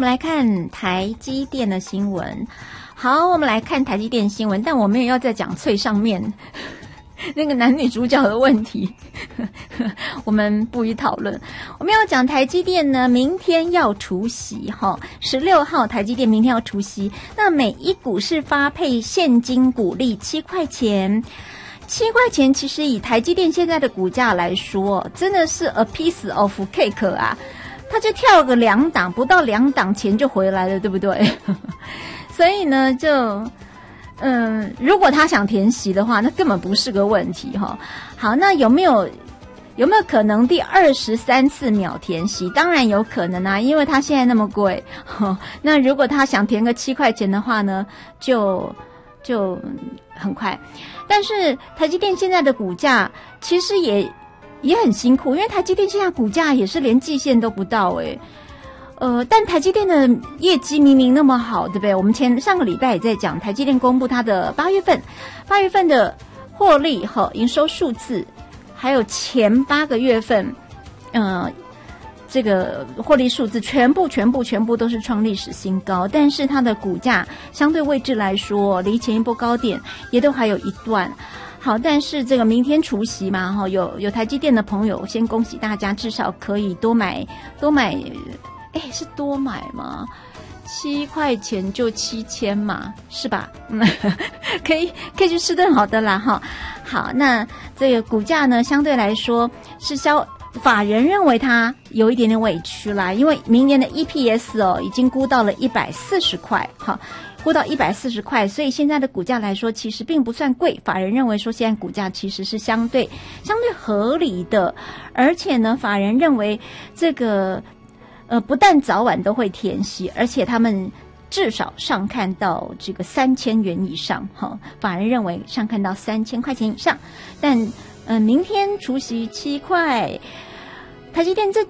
们来看台积电的新闻。好，我们来看台积电新闻，但我们也要再讲最上面那个男女主角的问题我们不予讨论。我们要讲台积电呢，明天要除息16号台积电明天要除息，那每一股是发配现金股利7块钱。7块钱其实以台积电现在的股价来说，真的是 a piece of cake 啊，它就跳个2档，不到2档钱就回来了，对不对？所以呢，就如果他想填息的话，那根本不是个问题哈。好，那有没有可能第23次秒填息？当然有可能啊，因为它现在那么贵。那如果他想填个7块钱的话呢，就很快。但是台积电现在的股价其实也很辛苦，因为台积电现在股价也是连季线都不到但台积电的业绩明明那么好，对不对？我们上个礼拜也在讲，台积电公布它的8月份的获利和营收数字，还有前8个月份，这个获利数字全部都是创历史新高，但是它的股价相对位置来说，离前一波高点也都还有一段。好，但是这个明天除息嘛，有台积电的朋友，先恭喜大家，至少可以多买。是多买吗？7块钱就7000嘛，是吧？可以去吃顿好的啦哈。好，那这个股价呢，相对来说是法人认为它有一点点委屈啦，因为明年的 EPS 已经估到了140块，哈，估到140块，所以现在的股价来说其实并不算贵。法人认为说现在股价其实是相对合理的，而且呢，法人认为这个不但早晚都会填息，而且他们至少上看到这个3000元以上，法人认为上看到3000块钱以上。但明天除息7块，台积电这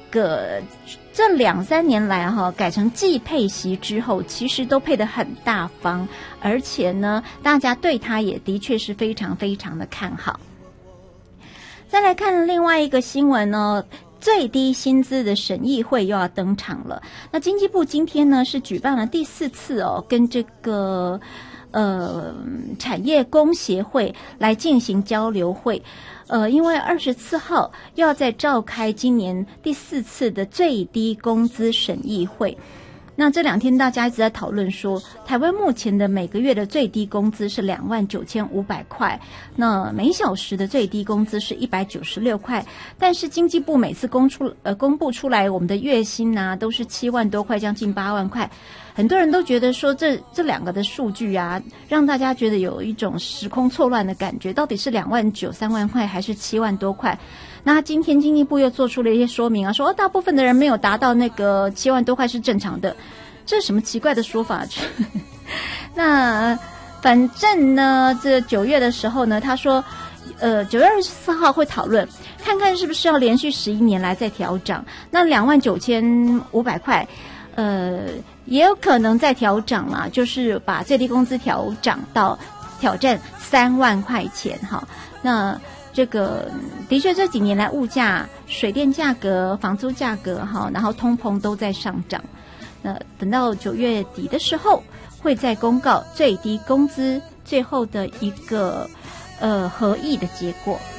2-3年来改成季配息之后，其实都配得很大方，而且呢，大家对它也的确是非常非常的看好。再来看另外一个新闻呢，最低薪资的审议会又要登场了。那经济部今天呢是举办了第4次跟这个产业工协会来进行交流会。因为24号要再召开今年第4次的最低工资审议会。那这2天大家一直在讨论说，台湾目前的每个月的最低工资是29500块，那每小时的最低工资是196块，但是经济部每次公布出来我们的月薪啊都是7万多块，将近8万块。很多人都觉得说这2个的数据啊，让大家觉得有一种时空错乱的感觉，到底是2万9、3万块还是7万多块？那今天经济部又做出了一些说明啊，说大部分的人没有达到那个7万多块是正常的，这是什么奇怪的说法？那反正呢，这9月的时候呢，他说9月24号会讨论，看看是不是要连续11年来再调涨。那29500块，也有可能再调涨啦，就是把最低工资挑战3万块钱哈。那这个的确这几年来物价、水电价格、房租价格哈，然后通膨都在上涨。那等到9月底的时候，会再公告最低工资最后的一个合议的结果。